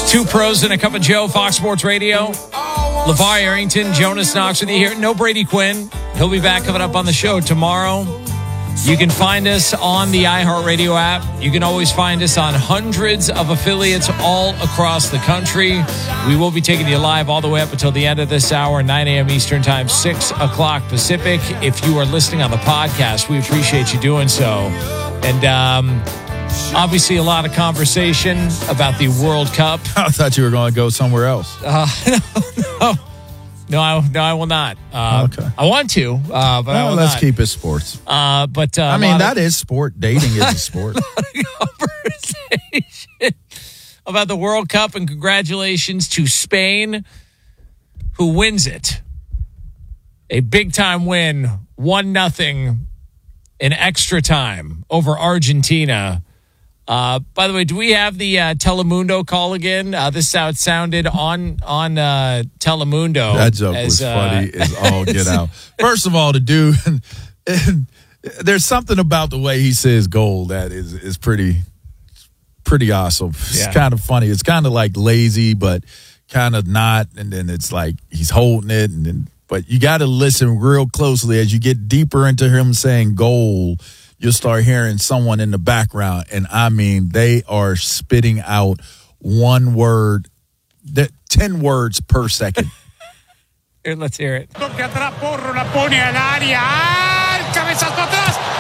Two pros and a cup of Joe, Fox Sports Radio. LeVar Arrington, Jonas Knox with you here. No Brady Quinn. He'll be back coming up on the show tomorrow. You can find us on the iHeartRadio app. You can always find us on hundreds of affiliates all across the country. We will be taking you live all the way up until the end of this hour, 9 a.m. Eastern Time, 6 o'clock Pacific. If you are listening on the podcast, we appreciate you doing so. And obviously a lot of conversation about the World Cup. I thought you were going to go somewhere else. No, I will not. Okay. I want to, but I will let's not. keep it sports. But I mean, that is sport. Dating is a sport. Conversation about the World Cup, and congratulations to Spain, who wins it. A big-time win, 1-0 in extra time over Argentina. By the way, do we have the Telemundo call again? This is how it sounded on Telemundo. That joke was funny as all get out. First of all, the dude, there's something about the way he says goal that is pretty awesome. It's kind of funny. It's kind of like lazy, but kind of not. And then it's like he's holding it. But you got to listen real closely as you get deeper into him saying goal. You'll start hearing someone in the background, and I mean, they are spitting out one word, 10 words per second. Here, let's hear it. Tocca Traporro, la pone all'aria, il cabezazo atrás.